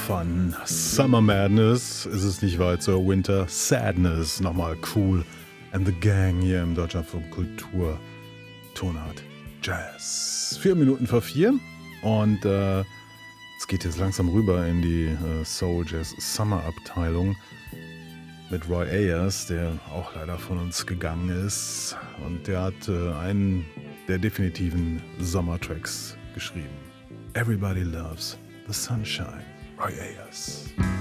Fun. Summer Madness ist es nicht weit zur Winter Sadness. Nochmal Cool and the Gang hier im Deutschlandfunk Kultur Tonart Jazz. 4 Minuten vor 4 und es geht jetzt langsam rüber in die Soul Jazz Summer Abteilung mit Roy Ayers, der auch leider von uns gegangen ist, und der hat einen der definitiven Sommertracks geschrieben. Everybody Loves the Sunshine. Roy Ayers.